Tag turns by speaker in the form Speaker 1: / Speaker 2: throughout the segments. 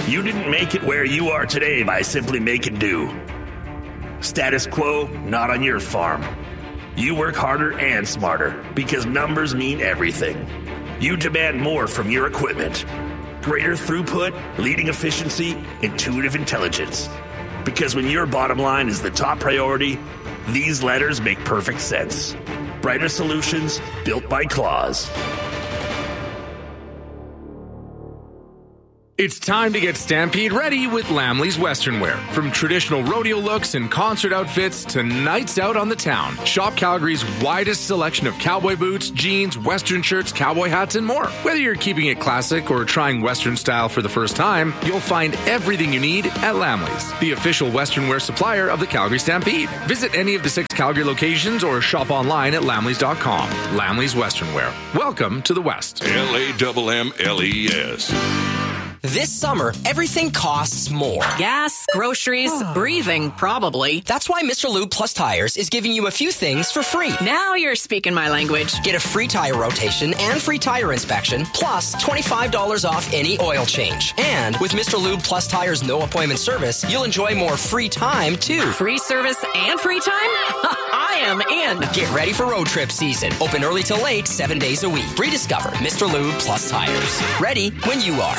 Speaker 1: You didn't make it where you are today by simply making do. Status quo, not on your farm. You work harder and smarter because numbers mean everything. You demand more from your equipment. Greater throughput, leading efficiency, intuitive intelligence. Because when your bottom line is the top priority, these letters make perfect sense. Brighter solutions built by Claws.
Speaker 2: It's time to get Stampede ready with Lamley's Western Wear. From traditional rodeo looks and concert outfits to nights out on the town, shop Calgary's widest selection of cowboy boots, jeans, Western shirts, cowboy hats, and more. Whether you're keeping it classic or trying Western style for the first time, you'll find everything you need at Lamley's, the official Western Wear supplier of the Calgary Stampede. Visit any of the 6 Calgary locations or shop online at lamleys.com. Lamley's Western Wear. Welcome to the West.
Speaker 3: LAMMLES.
Speaker 4: This summer, everything costs more.
Speaker 5: Gas, groceries, breathing, probably.
Speaker 4: That's why Mr. Lube Plus Tires is giving you a few things for free.
Speaker 5: Now you're speaking my language.
Speaker 4: Get a free tire rotation and free tire inspection, plus $25 off any oil change. And with Mr. Lube Plus Tires' no appointment service, you'll enjoy more free time, too.
Speaker 5: Free service and free time? I am in.
Speaker 4: Get ready for road trip season. Open early till late, 7 days a week. Rediscover Mr. Lube Plus Tires. Ready when you are.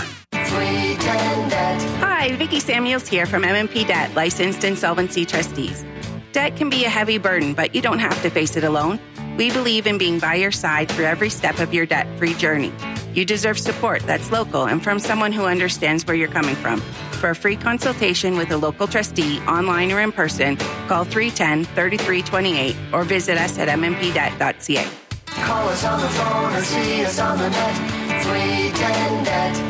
Speaker 6: Hi, Vicki Samuels here from MMP Debt, licensed insolvency trustees. Debt can be a heavy burden, but you don't have to face it alone. We believe in being by your side through every step of your debt-free journey. You deserve support that's local and from someone who understands where you're coming from. For a free consultation with a local trustee, online or in person, call 310-3328 or visit us at mmpdebt.ca.
Speaker 7: Call us on the phone or see us on the net. 310-DEBT.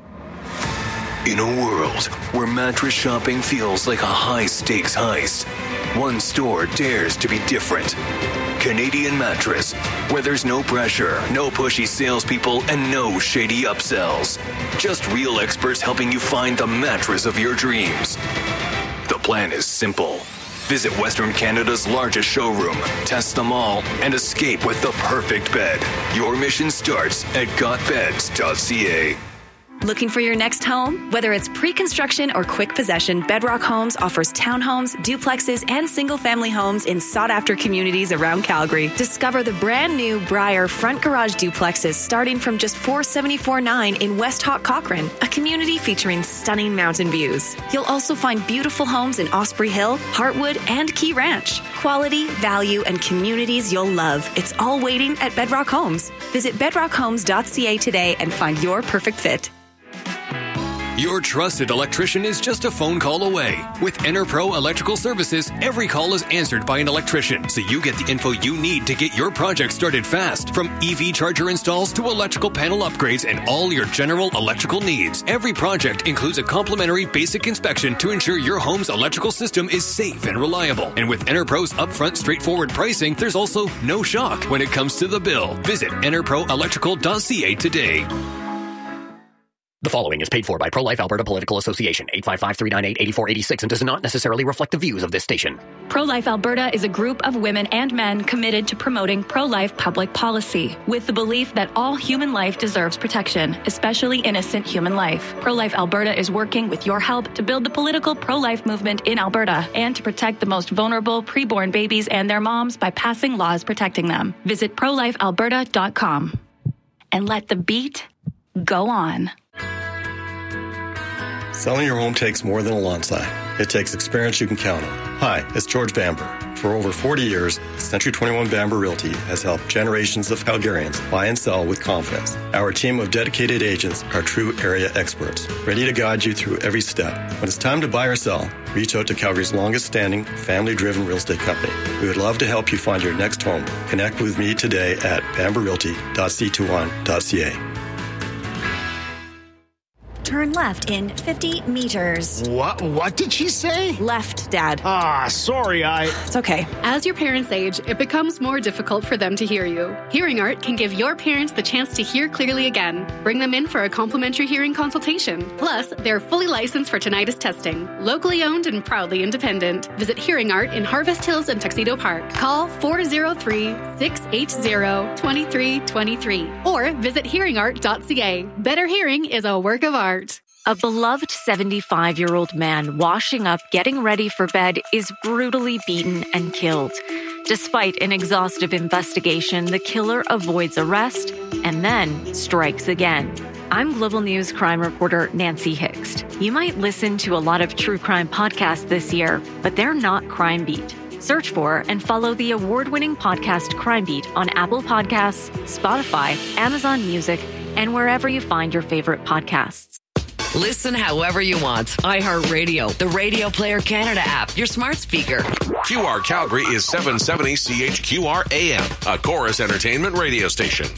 Speaker 8: In a world where mattress shopping feels like a high-stakes heist, one store dares to be different. Canadian Mattress, where there's no pressure, no pushy salespeople, and no shady upsells. Just real experts helping you find the mattress of your dreams. The plan is simple. Visit Western Canada's largest showroom, test them all, and escape with the perfect bed. Your mission starts at gotbeds.ca.
Speaker 9: Looking for your next home? Whether it's pre-construction or quick possession, Bedrock Homes offers townhomes, duplexes, and single-family homes in sought-after communities around Calgary. Discover the brand-new Briar front garage duplexes starting from just $474,900 in West Hawk Cochrane, a community featuring stunning mountain views. You'll also find beautiful homes in Osprey Hill, Heartwood, and Key Ranch. Quality, value, and communities you'll love. It's all waiting at Bedrock Homes. Visit bedrockhomes.ca today and find your perfect fit.
Speaker 10: Your trusted electrician is just a phone call away. With EnerPro Electrical Services, every call is answered by an electrician, so you get the info you need to get your project started fast. From EV charger installs to electrical panel upgrades and all your general electrical needs. Every project includes a complimentary basic inspection to ensure your home's electrical system is safe and reliable. And with EnerPro's upfront straightforward pricing, there's also no shock when it comes to the bill. Visit enerproelectrical.ca today.
Speaker 11: The following is paid for by Pro-Life Alberta Political Association, 855-398-8486, and does not necessarily reflect the views of this station.
Speaker 12: Pro-Life Alberta is a group of women and men committed to promoting pro-life public policy, with the belief that all human life deserves protection, especially innocent human life. Pro-Life Alberta is working with your help to build the political pro-life movement in Alberta and to protect the most vulnerable preborn babies and their moms by passing laws protecting them. Visit prolifealberta.com and let the beat go on.
Speaker 13: Selling your home takes more than a lawn sign. It takes experience you can count on. Hi, it's George Bamber. For over 40 years, Century 21 Bamber Realty has helped generations of Calgarians buy and sell with confidence. Our team of dedicated agents are true area experts, ready to guide you through every step. When it's time to buy or sell, reach out to Calgary's longest-standing, family-driven real estate company. We would love to help you find your next home. Connect with me today at bamberrealty.c21.ca.
Speaker 14: Turn left in 50 meters.
Speaker 15: What did she say?
Speaker 14: Left, Dad.
Speaker 15: Sorry,
Speaker 14: It's okay.
Speaker 16: As your parents age, it becomes more difficult for them to hear you. Hearing Art can give your parents the chance to hear clearly again. Bring them in for a complimentary hearing consultation. Plus, they're fully licensed for tinnitus testing. Locally owned and proudly independent. Visit Hearing Art in Harvest Hills and Tuxedo Park. Call 403-680-2323 or visit hearingart.ca. Better hearing is a work of art.
Speaker 12: A beloved 75-year-old man washing up, getting ready for bed, is brutally beaten and killed. Despite an exhaustive investigation, the killer avoids arrest and then strikes again. I'm Global News crime reporter Nancy Hixt. You might listen to a lot of true crime podcasts this year, but they're not Crime Beat. Search for and follow the award-winning podcast Crime Beat on Apple Podcasts, Spotify, Amazon Music, and wherever you find your favorite podcasts.
Speaker 5: Listen however you want. iHeartRadio, the Radio Player Canada app, your smart speaker.
Speaker 3: QR Calgary is 770 CHQR AM, a Chorus Entertainment radio station.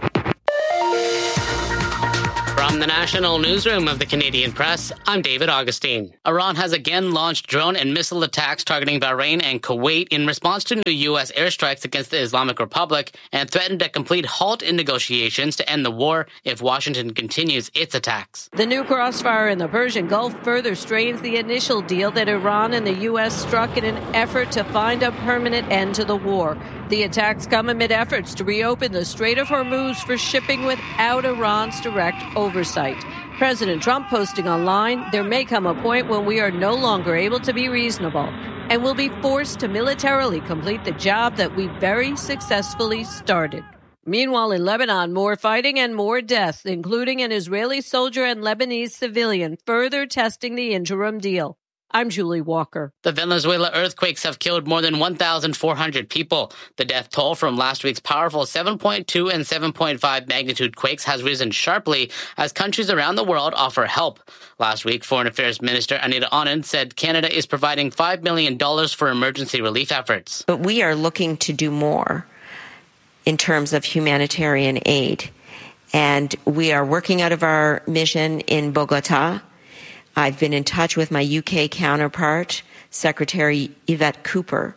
Speaker 17: From the National Newsroom of the Canadian Press, I'm David Augustine. Iran has again launched drone and missile attacks targeting Bahrain and Kuwait in response to new U.S. airstrikes against the Islamic Republic and threatened a complete halt in negotiations to end the war if Washington continues its attacks.
Speaker 18: The new crossfire in the Persian Gulf further strains the initial deal that Iran and the U.S. struck in an effort to find a permanent end to the war. The attacks come amid efforts to reopen the Strait of Hormuz for shipping without Iran's direct oversight. President Trump posting online, there may come a point when we are no longer able to be reasonable and will be forced to militarily complete the job that we very successfully started. Meanwhile, in Lebanon, more fighting and more deaths, including an Israeli soldier and Lebanese civilian, further testing the interim deal. I'm Julie Walker.
Speaker 17: The Venezuela earthquakes have killed more than 1,400 people. The death toll from last week's powerful 7.2 and 7.5 magnitude quakes has risen sharply as countries around the world offer help. Last week, Foreign Affairs Minister Anita Anand said Canada is providing $5 million for emergency relief efforts.
Speaker 19: But we are looking to do more in terms of humanitarian aid. And we are working out of our mission in Bogota. I've been in touch with my UK counterpart, Secretary Yvette Cooper,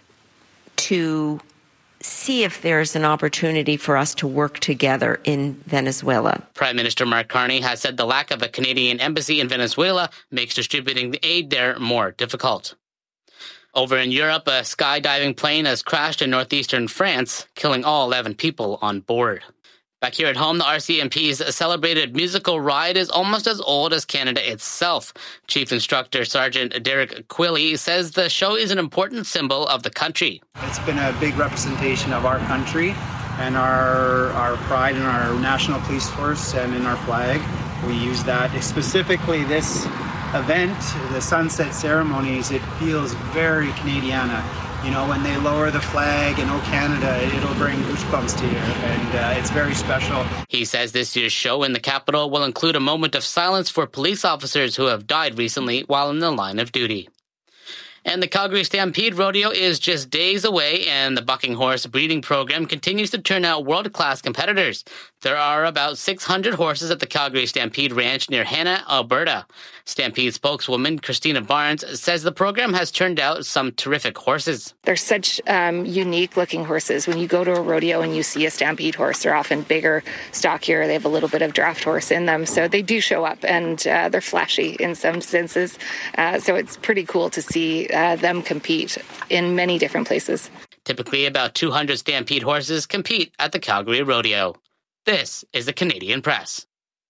Speaker 19: to see if there's an opportunity for us to work together in Venezuela.
Speaker 17: Prime Minister Mark Carney has said the lack of a Canadian embassy in Venezuela makes distributing the aid there more difficult. Over in Europe, a skydiving plane has crashed in northeastern France, killing all 11 people on board. Back here at home, the RCMP's celebrated musical ride is almost as old as Canada itself. Chief Instructor Sergeant Derek Quilley says the show is an important symbol of the country.
Speaker 20: It's been a big representation of our country and our pride in our national police force and in our flag. We use that. Specifically, this event, the sunset ceremonies, it feels very Canadiana. You know, when they lower the flag in O Canada, it'll bring goosebumps to you, and it's very special.
Speaker 17: He says this year's show in the capital will include a moment of silence for police officers who have died recently while in the line of duty. And the Calgary Stampede Rodeo is just days away, and the bucking horse breeding program continues to turn out world-class competitors. There are about 600 horses at the Calgary Stampede Ranch near Hanna, Alberta. Stampede spokeswoman Christina Barnes says the program has turned out some terrific horses.
Speaker 21: They're such unique-looking horses. When you go to a rodeo and you see a Stampede horse, they're often bigger, stockier. They have a little bit of draft horse in them, so they do show up, and they're flashy in some senses. So it's pretty cool to see them compete in many different places.
Speaker 17: Typically, about 200 Stampede horses compete at the Calgary Rodeo. This is the Canadian Press.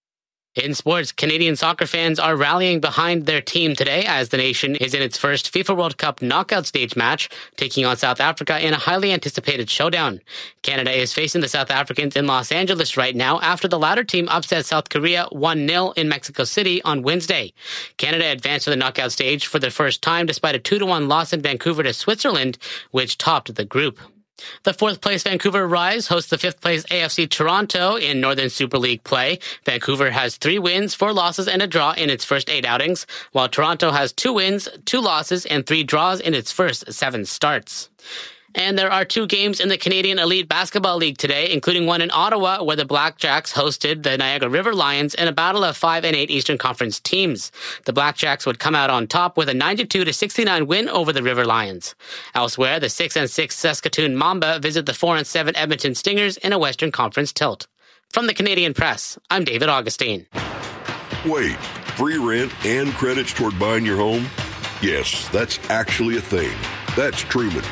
Speaker 17: In sports, Canadian soccer fans are rallying behind their team today as the nation is in its first FIFA World Cup knockout stage match, taking on South Africa in a highly anticipated showdown. Canada is facing the South Africans in Los Angeles right now after the latter team upset South Korea 1-0 in Mexico City on Wednesday. Canada advanced to the knockout stage for the first time despite a 2-1 loss in Vancouver to Switzerland, which topped the group. The fourth-place Vancouver Rise hosts the fifth-place AFC Toronto in Northern Super League play. Vancouver has 3 wins, 4 losses, and a draw in its first 8 outings, while Toronto has 2 wins, 2 losses, and 3 draws in its first 7 starts. And there are 2 games in the Canadian Elite Basketball League today, including one in Ottawa where the Blackjacks hosted the Niagara River Lions in a battle of 5 and 8 Eastern Conference teams. The Blackjacks would come out on top with a 92-69 win over the River Lions. Elsewhere, the 6 and 6 Saskatoon Mamba visit the 4 and 7 Edmonton Stingers in a Western Conference tilt. From the Canadian Press, I'm David Augustine.
Speaker 22: Wait, free rent and credits toward buying your home? Yes, that's actually a thing. That's Truman.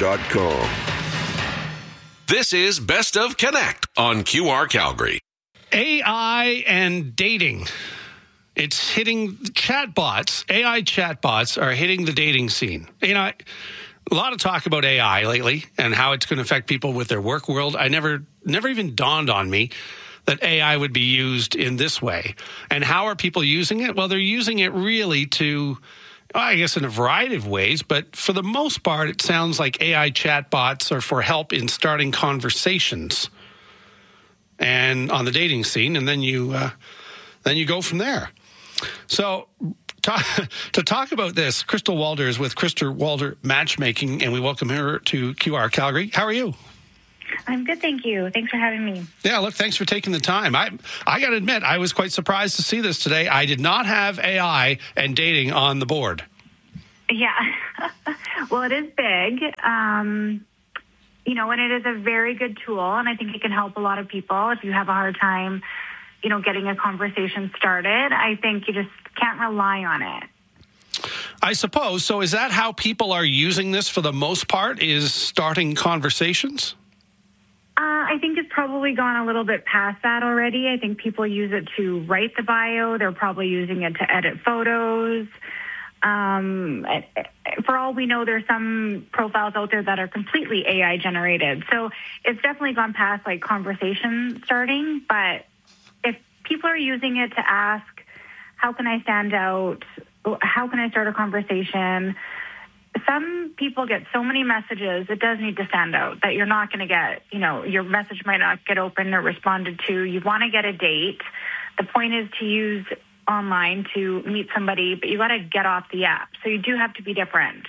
Speaker 22: RentTruman.com.
Speaker 3: This is Best of Connect on QR Calgary.
Speaker 1: AI and dating. It's hitting chatbots. AI chatbots are hitting the dating scene. You know, a lot of talk about AI lately and how it's going to affect people with their work world. I never even dawned on me that AI would be used in this way. And how are people using it? Well, they're using it really to, I guess, in a variety of ways. But for the most part, it sounds like AI chatbots are for help in starting conversations and on the dating scene, and then you go from there. So to talk about this, Crystal Walter is with Crystal Walter Matchmaking, and we welcome her to QR Calgary. How are you?
Speaker 2: I'm good, thank you. Thanks for having me.
Speaker 1: Yeah, look, thanks for taking the time. I got to admit, I was quite surprised to see this today. I did not have AI and dating on the board.
Speaker 2: Yeah. Well, it is big. You know, and it is a very good tool, and I think it can help a lot of people if you have a hard time, you know, getting a conversation started. I think you just can't rely on it.
Speaker 1: I suppose. So is that how people are using this for the most part, is starting conversations?
Speaker 2: I think it's probably gone a little bit past that already. I think people use it to write the bio. They're probably using it to edit photos. For all we know, there's some profiles out there that are completely AI generated. So it's definitely gone past like conversation starting. But if people are using it to ask, how can I stand out? How can I start a conversation? Some people get so many messages, it does need to stand out, that you're not going to get, you know, your message might not get opened or responded to. You want to get a date. The point is to use online to meet somebody, but you got to get off the app. So you do have to be different.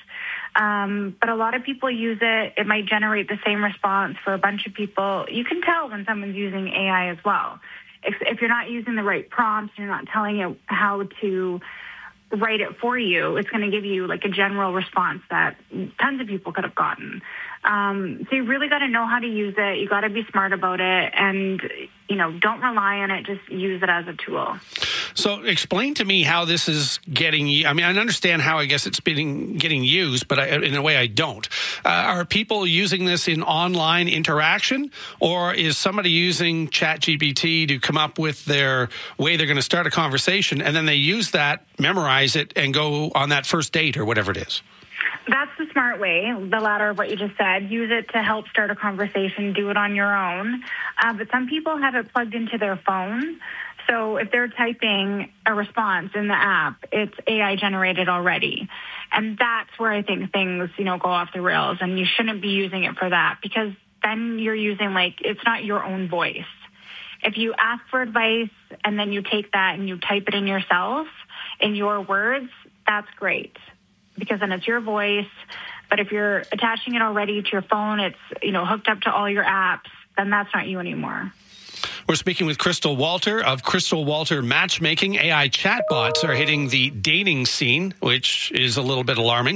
Speaker 2: But a lot of people use it. It might generate the same response for a bunch of people. You can tell when someone's using AI as well. If you're not using the right prompts, you're not telling it how to write it for you, it's going to give you like a general response that tons of people could have gotten. So you really got to know how to use it. You got to be smart about it, and, you know, don't rely on it. Just use it as a tool.
Speaker 1: So explain to me how this is getting, I mean, I understand how I guess it's getting used, but in a way I don't. Are people using this in online interaction, or is somebody using ChatGPT to come up with their way they're going to start a conversation, and then they use that, memorize it, and go on that first date or whatever it is?
Speaker 2: That's the smart way, the latter of what you just said. Use it to help start a conversation. Do it on your own. But some people have it plugged into their phone. So if they're typing a response in the app, it's AI generated already. And that's where I think things, you know, go off the rails. And you shouldn't be using it for that, because then you're using, like, it's not your own voice. If you ask for advice and then you take that and you type it in yourself in your words, that's great, because then it's your voice. But if you're attaching it already to your phone, it's, you know, hooked up to all your apps, then that's not you anymore.
Speaker 1: We're speaking with Crystal Walter of Crystal Walter Matchmaking. AI chatbots are hitting the dating scene, which is a little bit alarming.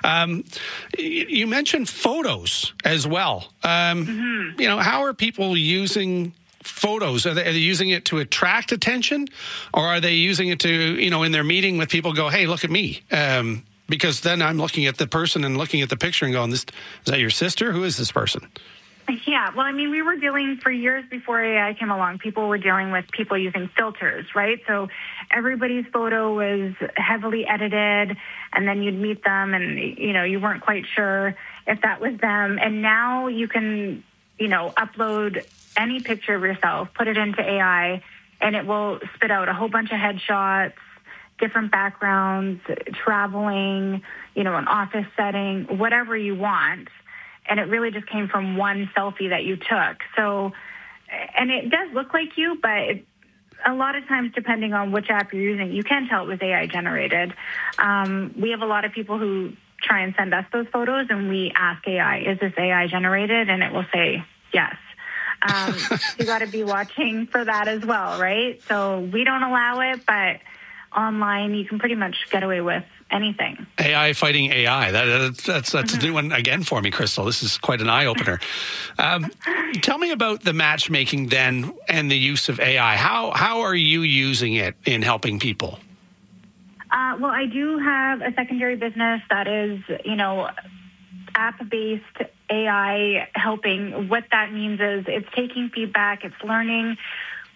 Speaker 1: You mentioned photos as well. You know, how are people using photos? Are they using it to attract attention, or are they using it to, you know, in their meeting with people, go, hey, look at me? Because then I'm looking at the person and looking at the picture and going, is that your sister? Who is this person?
Speaker 2: Yeah, well, I mean, we were dealing for years before AI came along. People were dealing with people using filters, right? So everybody's photo was heavily edited, and then you'd meet them and, you know, you weren't quite sure if that was them. And now you can, you know, upload any picture of yourself, put it into AI, and it will spit out a whole bunch of headshots, different backgrounds, traveling, you know, an office setting, whatever you want. And it really just came from one selfie that you took. So, and it does look like you, but a lot of times, depending on which app you're using, you can tell it was AI generated. We have a lot of people who try and send us those photos, and we ask AI, is this AI generated? And it will say yes. You got to be watching for that as well, right? So we don't allow it, but online you can pretty much get away with anything. AI
Speaker 1: fighting AI. That's a new one again for me, Crystal. This is quite an eye-opener. Tell me about the matchmaking then and the use of AI. How are you using it in helping people?
Speaker 2: Well, I do have a secondary business that is, you know, app-based AI helping. What that means is it's taking feedback, it's learning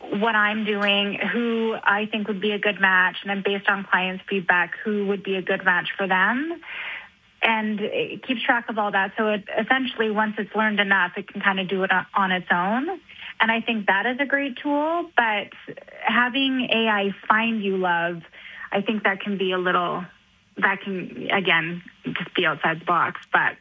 Speaker 2: what I'm doing, who I think would be a good match, and then based on clients' feedback, who would be a good match for them. And it keeps track of all that. So it essentially, once it's learned enough, it can kind of do it on its own. And I think that is a great tool. But having AI find you love, I think that can be that can, again, just be outside the box. But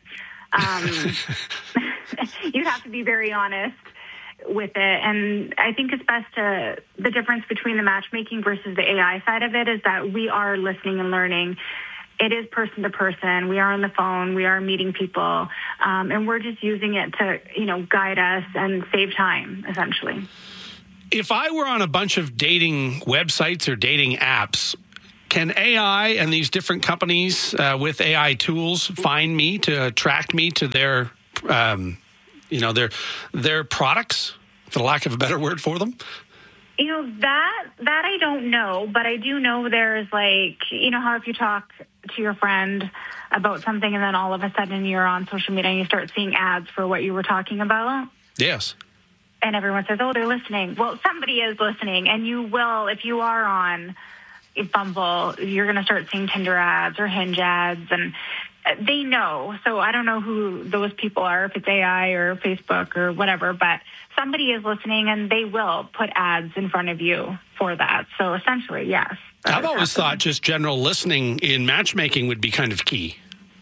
Speaker 2: you have to be very honest with it. And I think it's best the difference between the matchmaking versus the AI side of it is that we are listening and learning. It is person to person. We are on the phone. We are meeting people. And we're just using it to, guide us and save time, essentially.
Speaker 1: If I were on a bunch of dating websites or dating apps, can AI and these different companies with AI tools find me to attract me to their products, for the lack of a better word for them?
Speaker 2: That I don't know, but I do know there's how if you talk to your friend about something and then all of a sudden you're on social media and you start seeing ads for what you were talking about.
Speaker 1: Yes.
Speaker 2: And everyone says, oh, they're listening. Well, somebody is listening, and you will, if you are on Bumble, you're going to start seeing Tinder ads or Hinge ads, and they know. So I don't know who those people are, if it's AI or Facebook or whatever, but somebody is listening and they will put ads in front of you for that. So essentially, yes.
Speaker 1: I've always thought just general listening in matchmaking would be kind of key.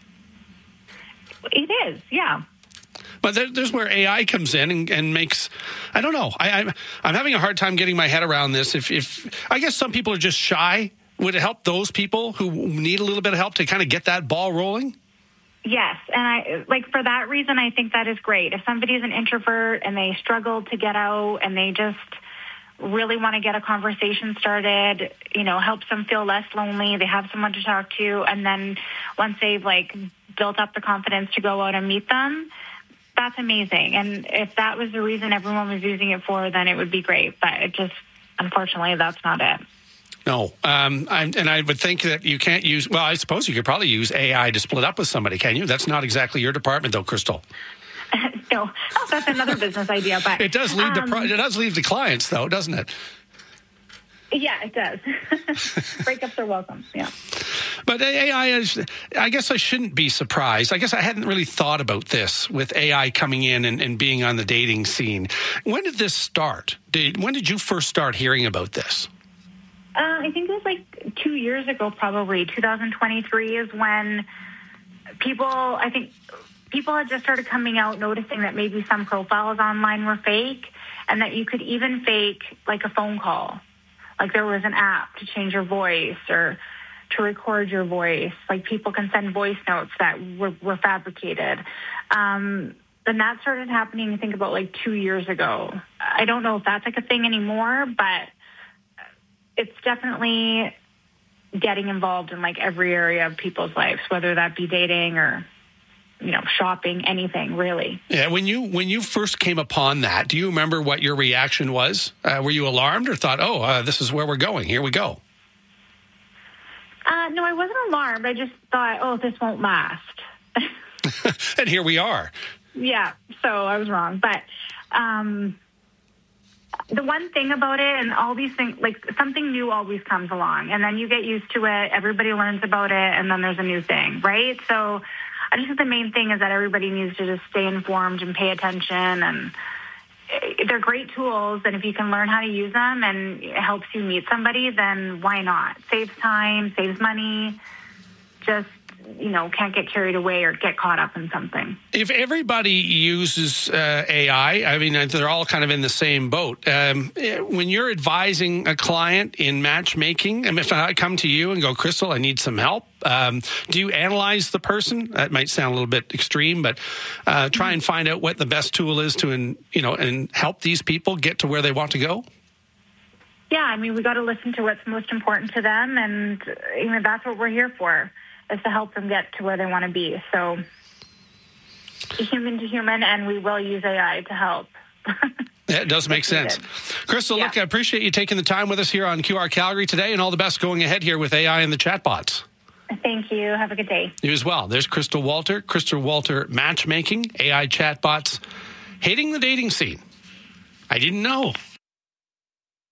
Speaker 2: It is, yeah.
Speaker 1: But there's where AI comes in and makes, I don't know. I'm having a hard time getting my head around this. If I guess some people are just shy. Would it help those people who need a little bit of help to kind of get that ball rolling?
Speaker 2: Yes, and for that reason, I think that is great. If somebody is an introvert and they struggle to get out and they just really want to get a conversation started, helps them feel less lonely, they have someone to talk to, and then once they've built up the confidence to go out and meet them, that's amazing. And if that was the reason everyone was using it for, then it would be great. But it just, unfortunately, that's not it.
Speaker 1: No, and I would think that you can't use, well, I suppose you could probably use AI to split up with somebody, can you? That's not exactly your department, though, Crystal.
Speaker 2: No, that's another business idea. But
Speaker 1: it does leave the clients, though, doesn't it?
Speaker 2: Yeah, it does. Breakups are welcome, yeah.
Speaker 1: But AI is, I guess I shouldn't be surprised. I guess I hadn't really thought about this with AI coming in and being on the dating scene. When did this start? When did you first start hearing about this?
Speaker 2: I think it was 2 years ago, probably. 2023 is when people had just started coming out, noticing that maybe some profiles online were fake, and that you could even fake a phone call. There was an app to change your voice or to record your voice. People can send voice notes that were fabricated. And that started happening, I think, about 2 years ago. I don't know if that's a thing anymore, but it's definitely getting involved in every area of people's lives, whether that be dating or, shopping, anything really.
Speaker 1: Yeah. When you first came upon that, do you remember what your reaction was? Were you alarmed or thought, this is where we're going? Here we go.
Speaker 2: No, I wasn't alarmed. I just thought, this won't last.
Speaker 1: And here we are.
Speaker 2: Yeah. So I was wrong. But, the one thing about it, and all these things, something new always comes along, and then you get used to it, everybody learns about it, and then there's a new thing, right? So I just think the main thing is that everybody needs to just stay informed and pay attention, and they're great tools, and if you can learn how to use them and it helps you meet somebody, then why not? Saves time, saves money, just can't get carried away or get caught up in something.
Speaker 1: If everybody uses AI, I mean, they're all kind of in the same boat. When you're advising a client in matchmaking, if I come to you and go, Crystal, I need some help, do you analyze the person? That might sound a little bit extreme, but try and find out what the best tool is to, and help these people get to where they want to go?
Speaker 2: Yeah, I mean, we got to listen to what's most important to them, and that's what we're here for, is to help them get to where they want to be. So human to human, and we will use AI to help.
Speaker 1: Yeah, it does make sense. Crystal, look, I appreciate you taking the time with us here on QR Calgary today, and all the best going ahead here with AI and the chatbots.
Speaker 2: Thank you. Have a good day.
Speaker 1: You as well. There's Crystal Walter Matchmaking, AI chatbots hitting the dating scene. I didn't know.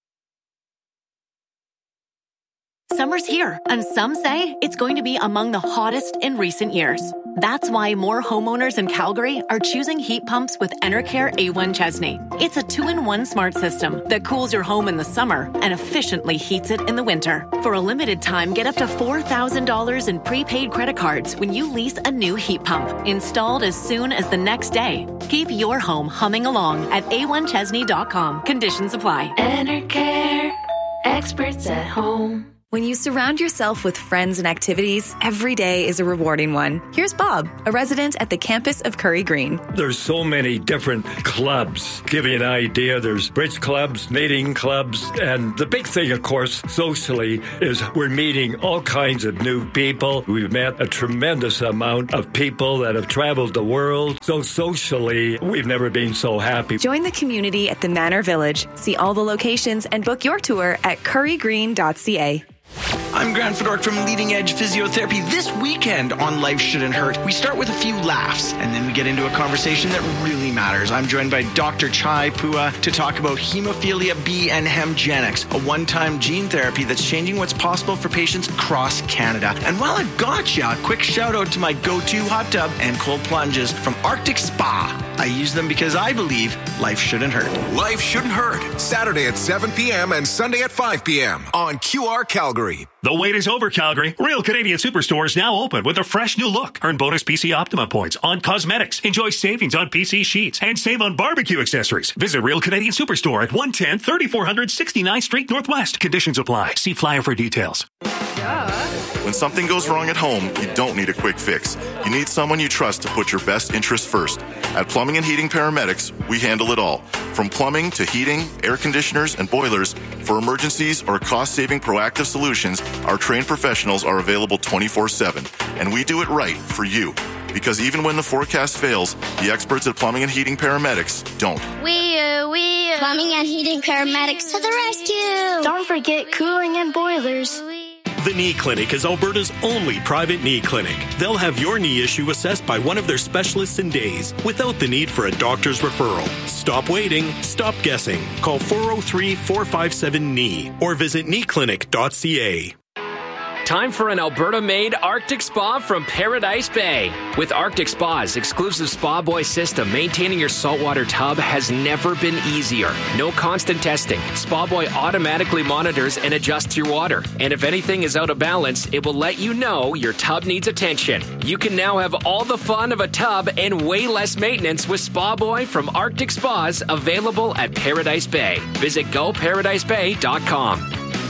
Speaker 4: Summer's here, and some say it's going to be among the hottest in recent years. That's why more homeowners in Calgary are choosing heat pumps with Enercare A1 Chesney. It's a 2-in-1 smart system that cools your home in the summer and efficiently heats it in the winter. For a limited time, get up to $4,000 in prepaid credit cards when you lease a new heat pump, installed as soon as the next day. Keep your home humming along at a1chesney.com. Conditions apply.
Speaker 6: Enercare, experts at home.
Speaker 9: When you surround yourself with friends and activities, every day is a rewarding one. Here's Bob, a resident at the campus of Curry Green.
Speaker 23: There's so many different clubs. Give you an idea, there's bridge clubs, knitting clubs, and the big thing, of course, socially, is we're meeting all kinds of new people. We've met a tremendous amount of people that have traveled the world. So socially, we've never been so happy.
Speaker 9: Join the community at the Manor Village. See all the locations and book your tour at currygreen.ca.
Speaker 24: I'm Grant Fedork from Leading Edge Physiotherapy. This weekend on Life Shouldn't Hurt, we start with a few laughs, and then we get into a conversation that really matters. I'm joined by Dr. Chai Pua to talk about hemophilia B and Hemgenix, a one-time gene therapy that's changing what's possible for patients across Canada. And while I've got you, a quick shout-out to my go-to hot tub and cold plunges from Arctic Spa. I use them because I believe life shouldn't hurt.
Speaker 25: Life Shouldn't Hurt, Saturday at 7 p.m. and Sunday at 5 p.m. on QR Calgary.
Speaker 26: The wait is over, Calgary. Real Canadian Superstore is now open with a fresh new look. Earn bonus PC Optima points on cosmetics. Enjoy savings on PC sheets and save on barbecue accessories. Visit Real Canadian Superstore at 110 3400 69th Street Northwest. Conditions apply. See flyer for details.
Speaker 27: When something goes wrong at home, you don't need a quick fix. You need someone you trust to put your best interest first. At Plumbing and Heating Paramedics, we handle it all. From plumbing to heating, air conditioners, and boilers, for emergencies or cost-saving proactive solutions, our trained professionals are available 24/7. And we do it right for you. Because even when the forecast fails, the experts at Plumbing and Heating Paramedics don't.
Speaker 28: We Plumbing and Heating Paramedics to the rescue.
Speaker 6: Don't forget cooling and boilers.
Speaker 29: The Knee Clinic is Alberta's only private knee clinic. They'll have your knee issue assessed by one of their specialists in days, without the need for a doctor's referral. Stop waiting, stop guessing. Call 403-457-KNEE or visit kneeclinic.ca.
Speaker 30: Time for an Alberta-made Arctic Spa from Paradise Bay. With Arctic Spa's exclusive Spa Boy system, maintaining your saltwater tub has never been easier. No constant testing. Spa Boy automatically monitors and adjusts your water. And if anything is out of balance, it will let you know your tub needs attention. You can now have all the fun of a tub and way less maintenance with Spa Boy from Arctic Spas, available at Paradise Bay. Visit GoParadiseBay.com.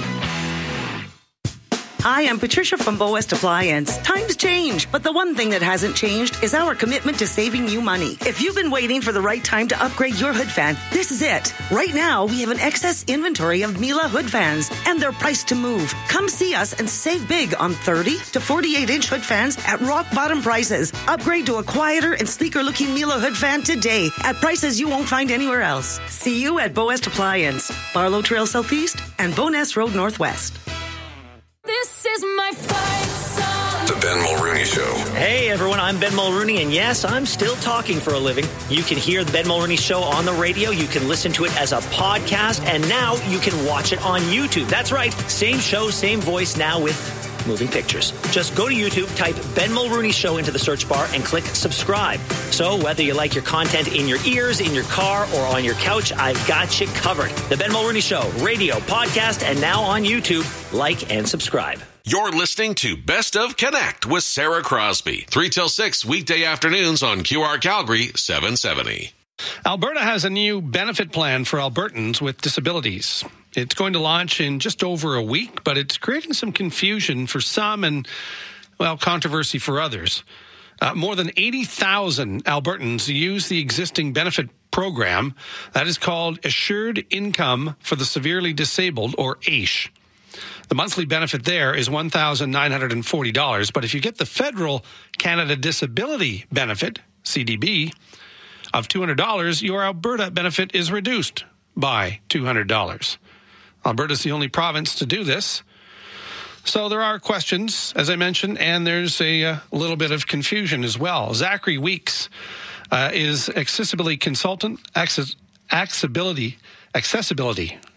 Speaker 31: Hi, I'm Patricia from Bow West Appliance. Times change, but the one thing that hasn't changed is our commitment to saving you money. If you've been waiting for the right time to upgrade your hood fan, this is it. Right now, we have an excess inventory of Miele hood fans, and they're priced to move. Come see us and save big on 30 to 48-inch hood fans at rock bottom prices. Upgrade to a quieter and sleeker looking Miele hood fan today at prices you won't find anywhere else. See you at Bow West Appliance, Barlow Trail Southeast and Bowness Road Northwest.
Speaker 6: This is my fight song.
Speaker 25: The Ben Mulrooney Show.
Speaker 32: Hey everyone, I'm Ben Mulrooney, and yes, I'm still talking for a living. You can hear the Ben Mulrooney Show on the radio, you can listen to it as a podcast, and now you can watch it on YouTube. That's right, same show, same voice, now with moving pictures. Just go to YouTube, type Ben Mulrooney Show into the search bar, and click subscribe. So whether you like your content in your ears, in your car, or on your couch, I've got you covered. The Ben Mulrooney Show, radio, podcast, and now on YouTube. Like and subscribe.
Speaker 3: You're listening to Best of Connect with Sarah Crosby. 3 till 6 weekday afternoons on QR Calgary 770.
Speaker 1: Alberta has a new benefit plan for Albertans with disabilities. It's going to launch in just over a week, but it's creating some confusion for some and, well, controversy for others. More than 80,000 Albertans use the existing benefit program that is called Assured Income for the Severely Disabled, or AISH. The monthly benefit there is $1,940, but if you get the federal Canada Disability Benefit, CDB, of $200, your Alberta benefit is reduced by $200. Alberta's the only province to do this. So there are questions, as I mentioned, and there's a little bit of confusion as well. Zachary Weeks is accessibility consultant, accessibility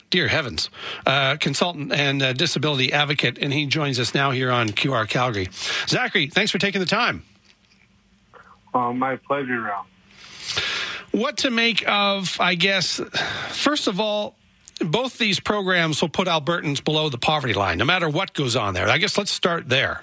Speaker 1: Dear heavens. Consultant and disability advocate, and he joins us now here on QR Calgary. Zachary, thanks for taking the time.
Speaker 5: My pleasure, Ralph.
Speaker 1: What to make of, I guess, first of all, both these programs will put Albertans below the poverty line, no matter what goes on there. I guess let's start there.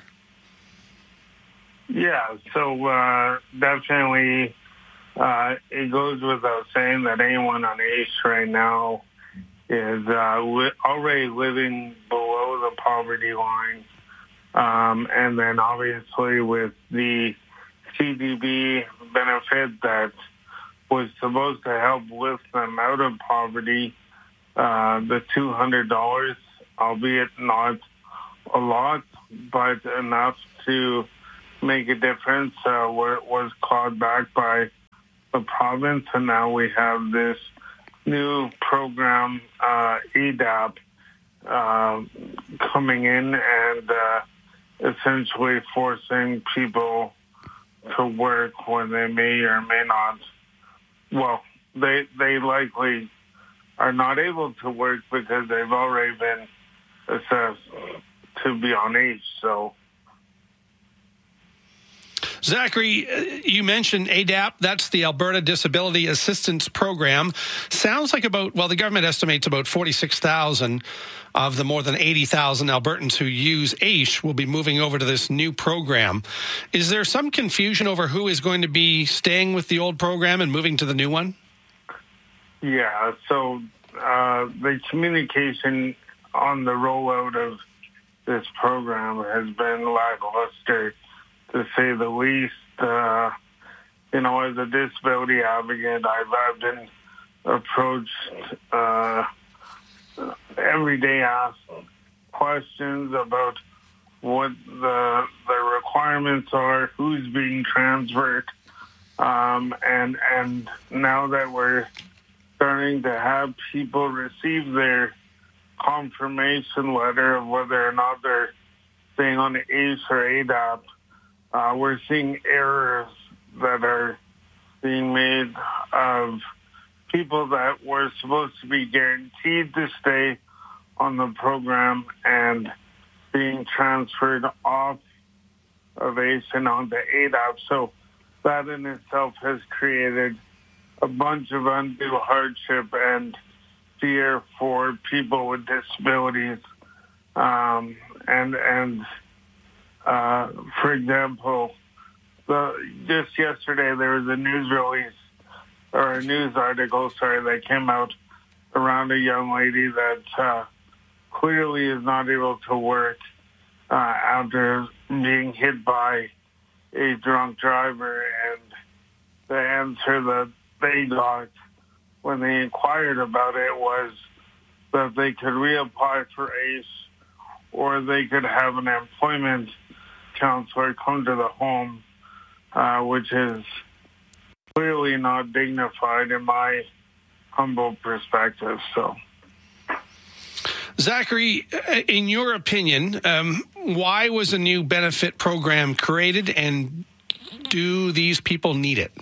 Speaker 5: Yeah, so definitely it goes without saying that anyone on ACE right now is already living below the poverty line. And then obviously with the CDB benefit that was supposed to help lift them out of poverty, the $200, albeit not a lot, but enough to make a difference, was clawed back by the province, and now we have this new program, ADAP, coming in and essentially forcing people to work when they may or may not. Well, they likely are not able to work because they've already been assessed to be on ACE. So,
Speaker 1: Zachary, you mentioned ADAP. That's the Alberta Disability Assistance Program. Sounds like the government estimates about 46,000 of the more than 80,000 Albertans who use ACE will be moving over to this new program. Is there some confusion over who is going to be staying with the old program and moving to the new one?
Speaker 5: Yeah, so the communication on the rollout of this program has been lackluster, to say the least. As a disability advocate, I've been approached every day, asked questions about what the requirements are, who's being transferred, and now that we're starting to have people receive their confirmation letter of whether or not they're staying on ACE or ADAP, we're seeing errors that are being made of people that were supposed to be guaranteed to stay on the program and being transferred off of ACE and onto ADAP. So that in itself has created a bunch of undue hardship and fear for people with disabilities. For example, just yesterday there was a news release or a news article, that came out around a young lady that clearly is not able to work after being hit by a drunk driver. And the answer that they got when they inquired about it was that they could reapply for ACE or they could have an employment counselor come to the home, which is clearly not dignified in my humble perspective. So,
Speaker 1: Zachary, in your opinion, why was a new benefit program created, and do these people need it?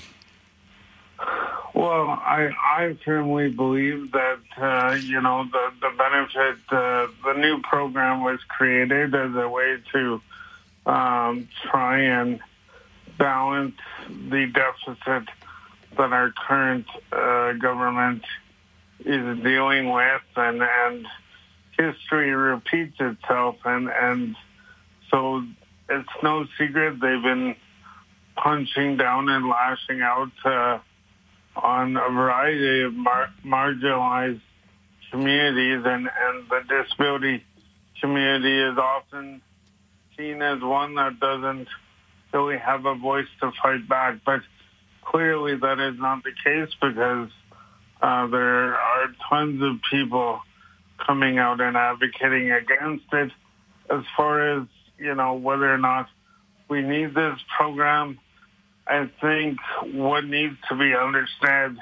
Speaker 5: Well, I firmly believe that, the benefit, the new program was created as a way to try and balance the deficit that our current government is dealing with, and history repeats itself, and so it's no secret they've been punching down and lashing out on a variety of marginalized communities, and the disability community is often seen as one that doesn't really have a voice to fight back. But clearly that is not the case, because there are tons of people coming out and advocating against it. As far as, whether or not we need this program, I think what needs to be understood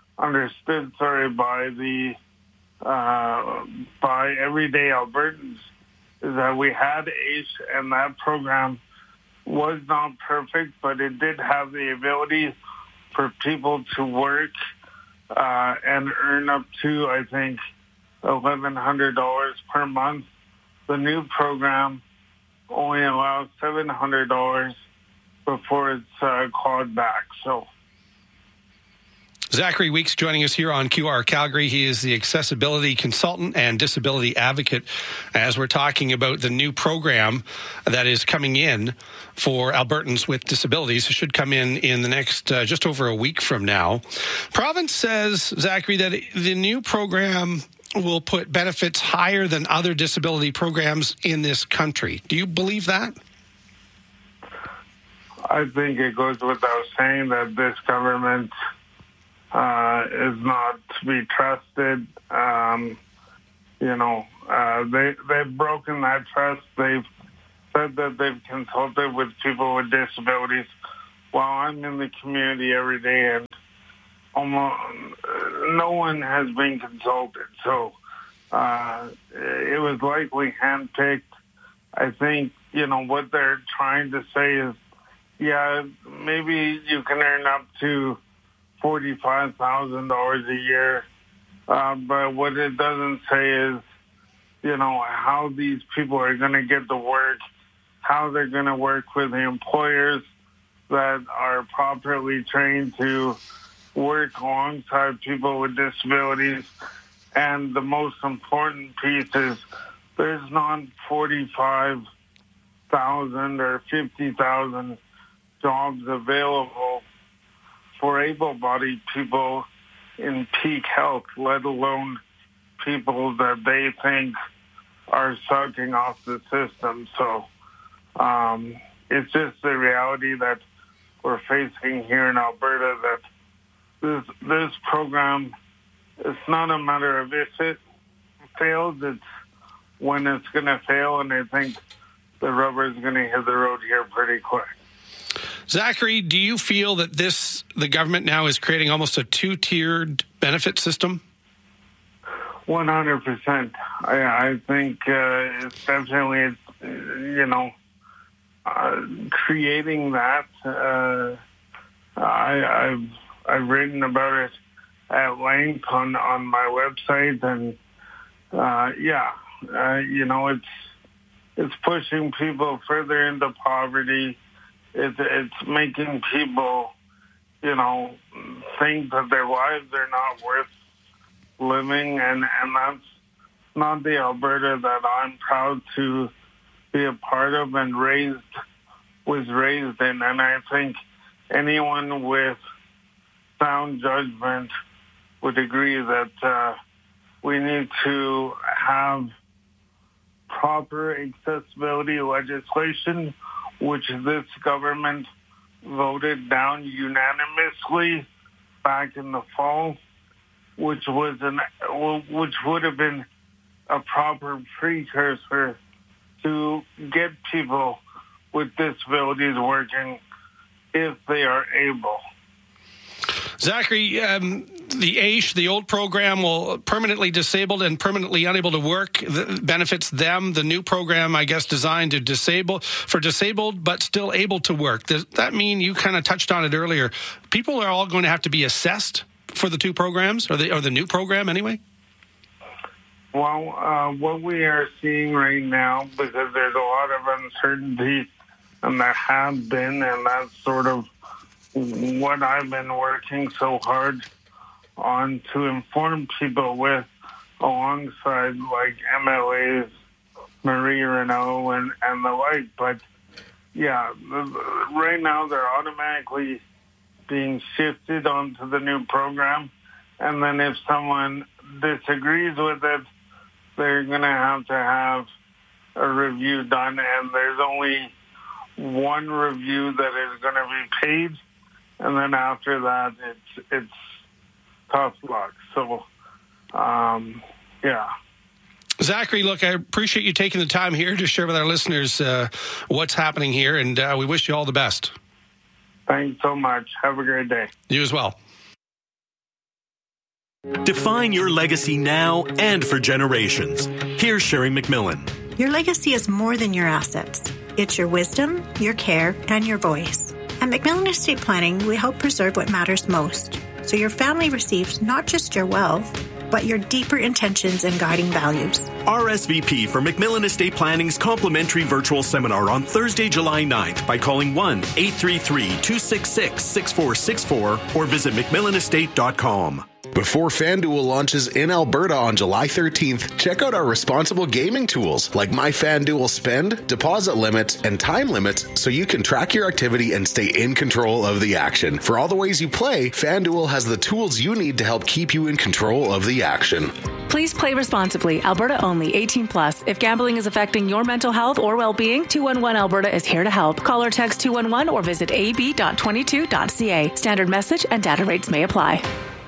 Speaker 5: by everyday Albertans is that we had ACE, and that program was not perfect, but it did have the ability for people to work and earn up to, I think, $1,100 per month. The new program only allows $700 before it's called back. So,
Speaker 1: Zachary Weeks joining us here on QR Calgary. He is the accessibility consultant and disability advocate as we're talking about the new program that is coming in for Albertans with disabilities. It should come in the next just over a week from now. Province says, Zachary, that the new program will put benefits higher than other disability programs in this country. Do you believe that?
Speaker 5: I think it goes without saying that this government is not to be trusted. They've broken that trust. They've said that they've consulted with people with disabilities. While I'm in the community every day, and almost no one has been consulted. So it was likely handpicked. I think, what they're trying to say is, yeah, maybe you can earn up to $45,000 a year. But what it doesn't say is, how these people are going to get to work, how they're going to work with the employers that are properly trained to work alongside people with disabilities. And the most important piece is there's not 45,000 or 50,000 jobs available for able-bodied people in peak health, let alone people that they think are sucking off the system. So it's just the reality that we're facing here in Alberta, that this program, it's not a matter of if it fails, it's when it's going to fail, and I think the rubber is going to hit the road here pretty quick.
Speaker 1: Zachary, do you feel that the government now is creating almost a two-tiered benefit system?
Speaker 5: 100%. I think it's definitely, creating that. I've written about it at length on my website, and it's pushing people further into poverty. It's making people, think that their lives are not worth living, and that's not the Alberta that I'm proud to be a part of and was raised in. And I think anyone with sound judgment would agree that we need to have proper accessibility legislation, which this government voted down unanimously back in the fall, which would have been a proper precursor to get people with disabilities working if they are able.
Speaker 1: Zachary, the AISH, the old program, will permanently disabled and permanently unable to work, benefits them. The new program, I guess, designed to disabled but still able to work. Does that mean, you kind of touched on it earlier, people are all going to have to be assessed for the two programs, or the new program anyway?
Speaker 5: Well, what we are seeing right now, because there's a lot of uncertainty, and there have been, and that's sort of what I've been working so hard on to inform people with, alongside like MLAs, Marie Renault and the like. But yeah, right now they're automatically being shifted onto the new program. And then if someone disagrees with it, they're going to have a review done. And there's only one review that is going to be paid. And then after that, it's tough luck. So, yeah.
Speaker 1: Zachary, look, I appreciate you taking the time here to share with our listeners what's happening here, and we wish you all the best.
Speaker 5: Thanks so much. Have a great day.
Speaker 1: You as well.
Speaker 29: Define your legacy now and for generations. Here's Sherry McMillan.
Speaker 7: Your legacy is more than your assets. It's your wisdom, your care, and your voice. At Macmillan Estate Planning, we help preserve what matters most, so your family receives not just your wealth, but your deeper intentions and guiding values.
Speaker 29: RSVP for McMillan Estate Planning's complimentary virtual seminar on Thursday, July 9th by calling 1-833-266-6464 or visit McMillanestate.com.
Speaker 8: Before FanDuel launches in Alberta on July 13th, check out our responsible gaming tools like My FanDuel Spend, deposit limits, and time limits so you can track your activity and stay in control of the action. For all the ways you play, FanDuel has the tools you need to help keep you in control of the action.
Speaker 10: Please play responsibly. Alberta only. 18 plus. If gambling is affecting your mental health or well-being, 211 Alberta is here to help. Call or text 211 or visit ab.22.ca. Standard message and data rates may apply.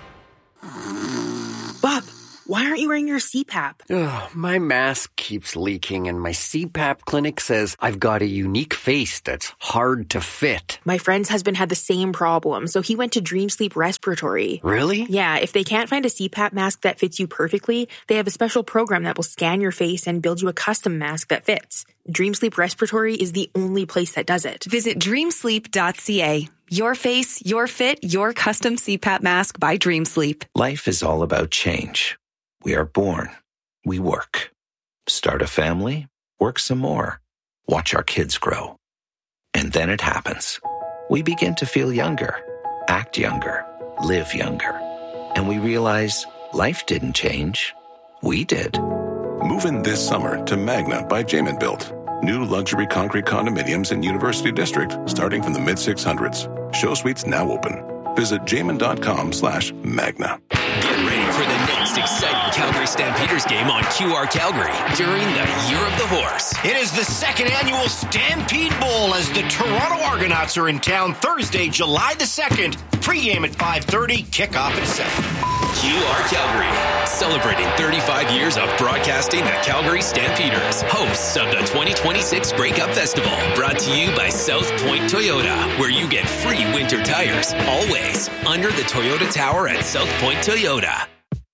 Speaker 11: Bob, why aren't you wearing your CPAP?
Speaker 12: My mask keeps leaking and my CPAP clinic says I've got a unique face that's hard to fit.
Speaker 11: My friend's husband had the same problem, so he went to Dream Sleep Respiratory.
Speaker 12: Really?
Speaker 11: Yeah, if they can't find a CPAP mask that fits you perfectly, they have a special program that will scan your face and build you a custom mask that fits. Dream Sleep Respiratory is the only place that does it.
Speaker 9: Visit dreamsleep.ca. Your face, your fit, your custom CPAP mask by Dream Sleep.
Speaker 13: Life is all about change. We are born. We work. Start a family. Work some more. Watch our kids grow. And then it happens. We begin to feel younger, act younger, live younger. And we realize life didn't change. We did.
Speaker 14: Move in this summer to Magna by Jamin Built. New luxury concrete condominiums in University District starting from the mid-600s. Show suites now open. Visit jamin.com/Magna.
Speaker 15: Get ready for the next exciting Calgary Stampeders game on QR Calgary during the Year of the Horse.
Speaker 16: It is the second annual Stampede Bowl as the Toronto Argonauts are in town Thursday, July the 2nd. Pre-game at 5:30, kickoff at 7.
Speaker 15: QR Calgary, celebrating 35 years of broadcasting the Calgary Stampeders, hosts of the 2026 Grey Cup Festival, brought to you by South Point Toyota, where you get free winter tires, always, under the Toyota Tower at South Point Toyota.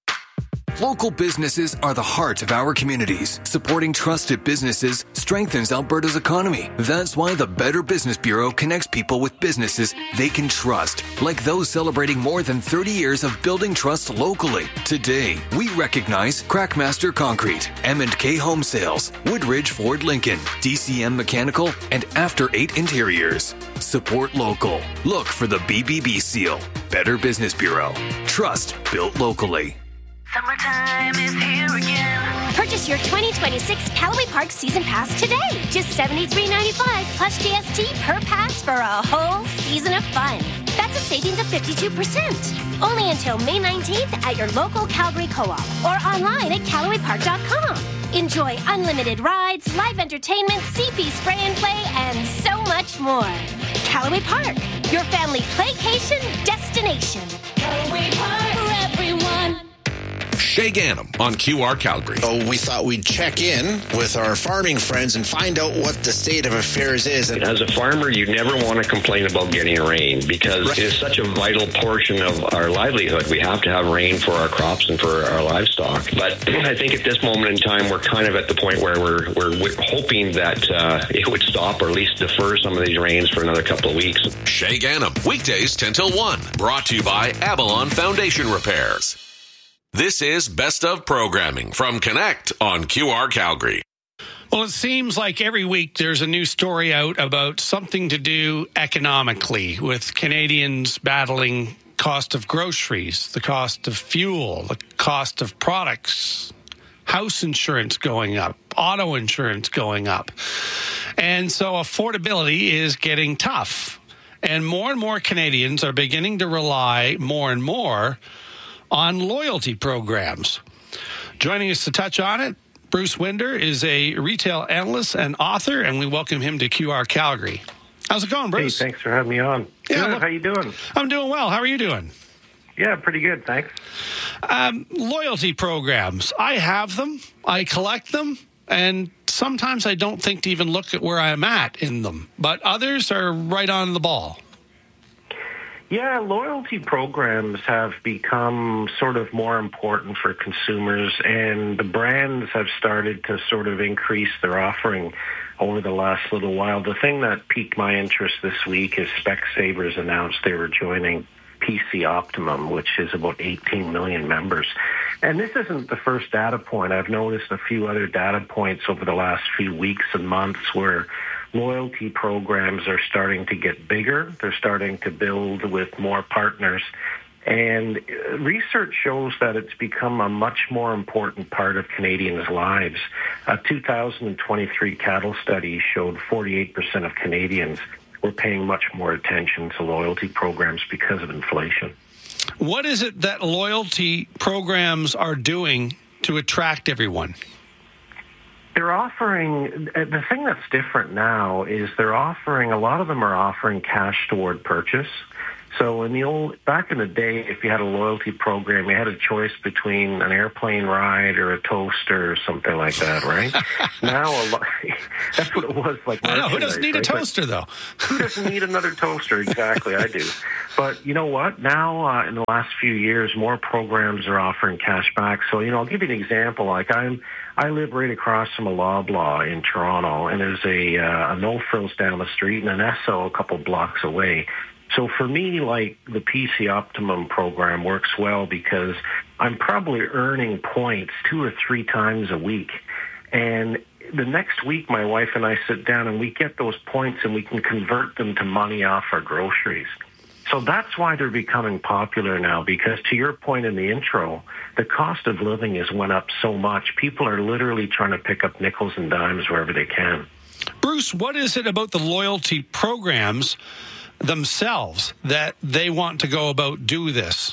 Speaker 18: Local businesses are the heart of our communities. Supporting trusted businesses strengthens Alberta's economy. That's why the Better Business Bureau connects people with businesses they can trust, like those celebrating more than 30 years of building trust locally. Today, we recognize Crackmaster Concrete, M&K Home Sales, Woodridge Ford Lincoln, DCM Mechanical, and After 8 Interiors. Support local. Look for the BBB seal. Better Business Bureau. Trust built locally.
Speaker 28: Summertime is here again. Purchase your 2026 Callaway Park Season Pass today. Just $73.95 plus GST per pass for a whole season of fun. That's a savings of 52%. Only until May 19th at your local Calgary Co-op or online at CallawayPark.com. Enjoy unlimited rides, live entertainment, CP spray and play, and so much more. Callaway Park, your family playcation destination. Callaway Park for everyone.
Speaker 3: Shay Gannam on QR Calgary.
Speaker 19: So we thought we'd check in with our farming friends and find out what the state of affairs is.
Speaker 20: As a farmer, you never want to complain about getting rain because it is such a vital portion of our livelihood. We have to have rain for our crops and for our livestock. But I think at this moment in time, we're kind of at the point where we're hoping that it would stop or at least defer some of these rains for another couple of weeks.
Speaker 3: Shay Gannam, weekdays 10 till 1. Brought to you by Avalon Foundation Repairs. This is Best of Programming from Connect on QR Calgary.
Speaker 1: Well, it seems like every week there's a new story out about something to do economically with Canadians battling cost of groceries, the cost of fuel, the cost of products, house insurance going up, auto insurance going up. And so affordability is getting tough. And more Canadians are beginning to rely more and more on loyalty programs. Joining us to touch on it, Bruce Winder is a retail analyst and author, and we welcome him to QR Calgary. How's it going, Bruce?
Speaker 21: Hey, thanks for having me on.
Speaker 1: Yeah,
Speaker 21: good. How you doing?
Speaker 1: I'm doing well. How are you doing?
Speaker 21: Yeah, pretty good, thanks.
Speaker 1: Loyalty programs. I have them. I collect them. And sometimes I don't think to even look at where I'm at in them. But others are right on the ball.
Speaker 21: Yeah, loyalty programs have become sort of more important for consumers, and the brands have started to sort of increase their offering over the last little while. The thing that piqued my interest this week is Specsavers announced they were joining PC Optimum, which is about 18 million members. And this isn't the first data point. I've noticed a few other data points over the last few weeks and months where loyalty programs are starting to get bigger. They're starting to build with more partners. And research shows that it's become a much more important part of Canadians' lives. A 2023 cattle study showed 48% of Canadians were paying much more attention to loyalty programs because of inflation.
Speaker 1: What is it that loyalty programs are doing to attract everyone?
Speaker 21: They're offering, the thing that's different now is a lot of them are offering cash toward purchase. So back in the day, if you had a loyalty program, you had a choice between an airplane ride or a toaster or something like that, right? Now, that's what it was like.
Speaker 1: I know, who doesn't need a toaster, though?
Speaker 21: Who doesn't need another toaster? Exactly, I do. But you know what? Now, in the last few years, more programs are offering cash back. So, I'll give you an example. Like I live right across from a Loblaw in Toronto, and there's a No Frills down the street and an Esso a couple blocks away. So for me, like the PC Optimum program works well because I'm probably earning points 2 or 3 times a week. And the next week, my wife and I sit down and we get those points and we can convert them to money off our groceries. So that's why they're becoming popular now, because to your point in the intro, the cost of living has went up so much. People are literally trying to pick up nickels and dimes wherever they can.
Speaker 1: Bruce, what is it about the loyalty programs themselves that they want to go about do this?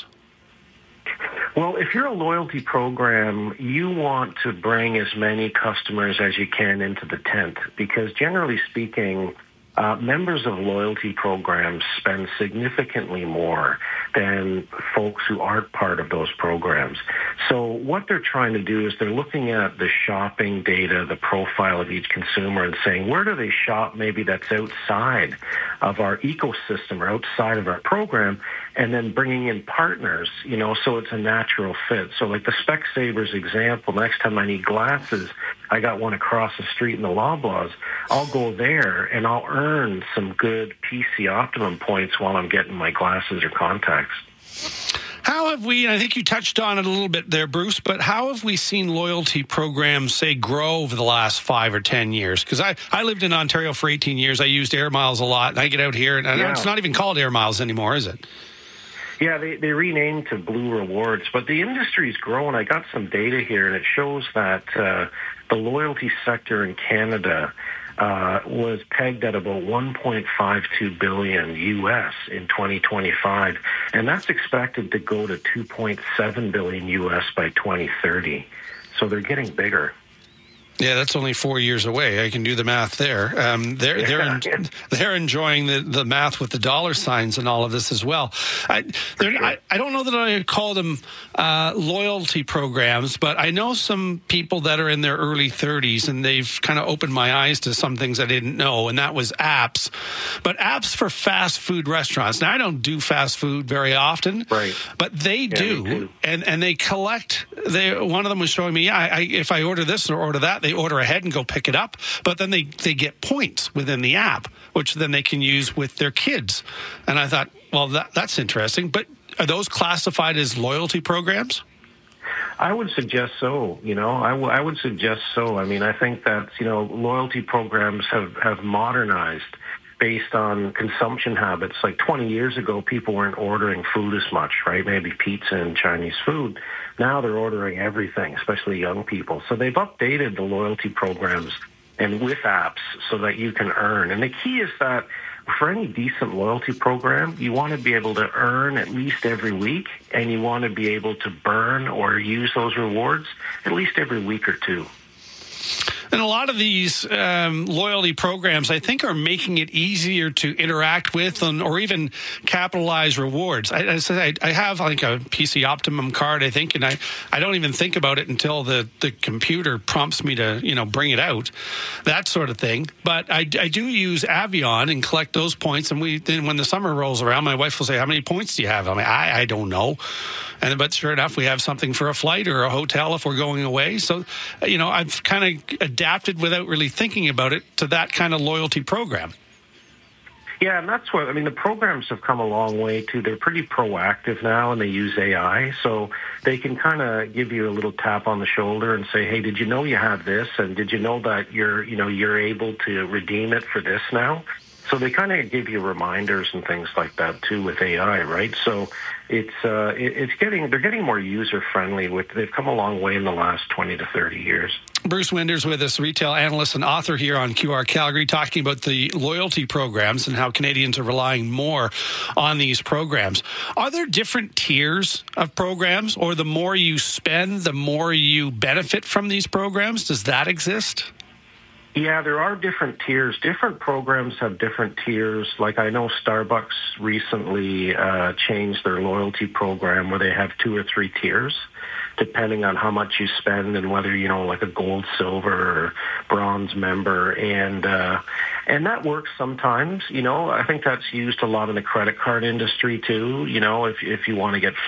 Speaker 21: Well, if you're a loyalty program, you want to bring as many customers as you can into the tent because generally speaking, members of loyalty programs spend significantly more than folks who aren't part of those programs. So what they're trying to do is they're looking at the shopping data, the profile of each consumer, and saying, where do they shop maybe that's outside of our ecosystem or outside of our program, and then bringing in partners, so it's a natural fit. So like the Specsavers example, next time I need glasses, I got one across the street in the Loblaws, I'll go there and I'll earn some good PC Optimum points while I'm getting my glasses or contacts.
Speaker 1: How have we, and I think you touched on it a little bit there, Bruce, but how have we seen loyalty programs, say, grow over the last 5 or 10 years? Because I lived in Ontario for 18 years. I used Air Miles a lot, and I get out here, and it's not even called Air Miles anymore, is it?
Speaker 21: Yeah, they renamed to Blue Rewards, but the industry's growing. I got some data here, and it shows that the loyalty sector in Canada was pegged at about $1.52 billion U.S. in 2025, and that's expected to go to $2.7 billion U.S. by 2030. So they're getting bigger.
Speaker 1: Yeah, that's only 4 years away. I can do the math there. They're enjoying the math with the dollar signs and all of this as well. I don't know that I call them loyalty programs, but I know some people that are in their early 30s, and they've kind of opened my eyes to some things I didn't know, and that was apps. But apps for fast food restaurants. Now, I don't do fast food very often,
Speaker 21: right?
Speaker 1: But they do, and they collect. One of them was showing me, if I order this or order that, they order ahead and go pick it up, but then they get points within the app, which then they can use with their kids. And I thought, well, that's interesting. But are those classified as loyalty programs?
Speaker 21: I would suggest so. I would suggest so. I mean, I think that, loyalty programs have modernized based on consumption habits. Like 20 years ago, people weren't ordering food as much, right? Maybe pizza and Chinese food. Now they're ordering everything, especially young people. So they've updated the loyalty programs and with apps so that you can earn. And the key is that for any decent loyalty program, you want to be able to earn at least every week, and you want to be able to burn or use those rewards at least every week or two.
Speaker 1: And a lot of these loyalty programs, I think, are making it easier to interact with or even capitalize rewards. I have like a PC Optimum card, I think, and I don't even think about it until the computer prompts me to, bring it out, that sort of thing. But I do use Avion and collect those points. And then when the summer rolls around, my wife will say, how many points do you have? I don't know. But sure enough, we have something for a flight or a hotel if we're going away. So, I've kind of adapted without really thinking about it to that kind of loyalty program.
Speaker 21: Yeah, and that's what, I mean, the programs have come a long way, too. They're pretty proactive now, and they use AI, so they can kind of give you a little tap on the shoulder and say, hey, did you know you have this, and did you know that you're able to redeem it for this now? So they kind of give you reminders and things like that, too, with AI, right? So they're getting more user-friendly. They've come a long way in the last 20 to 30 years.
Speaker 1: Bruce Winders with us, retail analyst and author here on QR Calgary, talking about the loyalty programs and how Canadians are relying more on these programs. Are there different tiers of programs, or the more you spend, the more you benefit from these programs? Does that exist?
Speaker 21: Yeah, there are different tiers. Different programs have different tiers. Like I know Starbucks recently changed their loyalty program where they have 2 or 3 tiers, depending on how much you spend and whether, like a gold, silver, or bronze member. And that works sometimes. I think that's used a lot in the credit card industry too. If you want to get